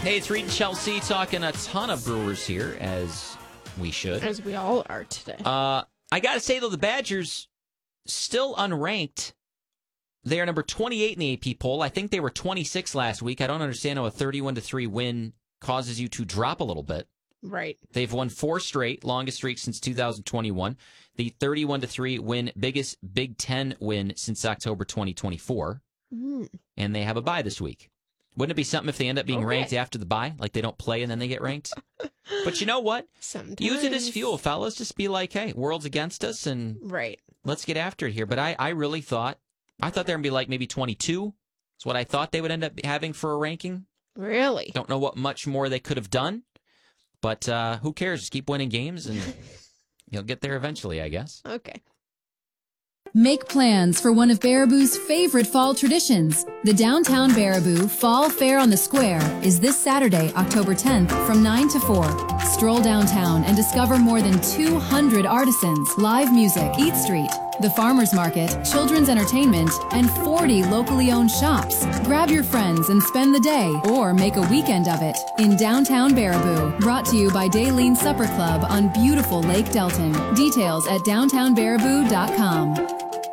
Hey, it's Reed and Chelsea talking a ton of Brewers here, as we should. As we all are today. I got to say, though, the Badgers still unranked. They are number 28 in the AP poll. I think they were 26 last week. I don't understand how a 31-3 win causes you to drop a little bit. Right. They've won 4 straight, longest streak since 2021. The 31-3 win, biggest Big Ten win since October 2024. And they have a bye this week. Wouldn't it be something if they end up being ranked after the bye? Like they don't play and then they get ranked? But you know what? Sometimes. Use it as fuel, fellas. Just be like, hey, world's against us and let's get after it here. But I really thought they were going to be like maybe 22. That's what I thought they would end up having for a ranking. Really? Don't know what much more they could have done. But who cares? Just keep winning games and you'll get there eventually, I guess. Okay. Make plans for one of Baraboo's favorite fall traditions. The Downtown Baraboo Fall Fair on the Square is this Saturday, October 10th from 9 to 4. Stroll downtown and discover more than 200 artisans, live music, Eat Street, the farmers market, children's entertainment, and 40 locally owned shops. Grab your friends and spend the day or make a weekend of it in Downtown Baraboo. Brought to you by Daleen Supper Club on beautiful Lake Delton. Details at downtownbaraboo.com.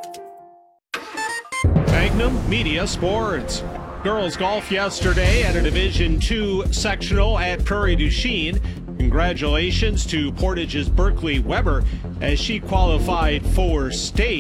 Magnum Media Sports. Girls golf yesterday at a Division II sectional at Prairie du Chien. Congratulations to Portage's Berkeley Weber as she qualified for state.